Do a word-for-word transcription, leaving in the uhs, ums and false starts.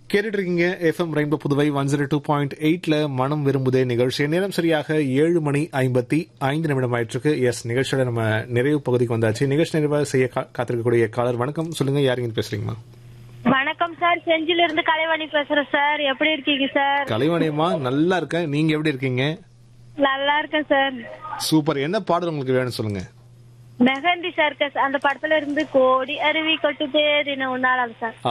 கேட்டுட்டு இருக்கீங்க FM rainbow Puduvai one zero two point எயிட்ல மனம் விரும்புதே நிகழ்ச்சி. நேரம் சரியாக ஏழு மணி ஐம்பத்தி ஐந்து நிமிடம் ஆயிட்டு இருக்கு. எஸ், நிகழ்ச்சியோட நம்ம நிறைவு பகுதிக்கு வந்தாச்சு. நிகழ்ச்சி நிறைவாக செய்ய காத்திருக்கக்கூடிய காலர் வணக்கம். சொல்லுங்க, யாருங்க பேசுறீங்கம்மா? வணக்கம் சார், செஞ்சில இருந்து கலைவாணி பேசுறேன் சார். எப்படி இருக்கீங்க சார்? கலைவாணியம்மா, நல்லா இருக்கேன். நீங்க எப்படி இருக்கீங்க? நல்லா இருக்கேன் சார். சூப்பர். என்ன பாடல் உங்களுக்கு வேணும் சொல்லுங்க. மெஹந்தி சர்க்கஸ் அந்த படத்துல இருந்து கோடி அருவி கொட்டுதே தினம் உன்னால சார்.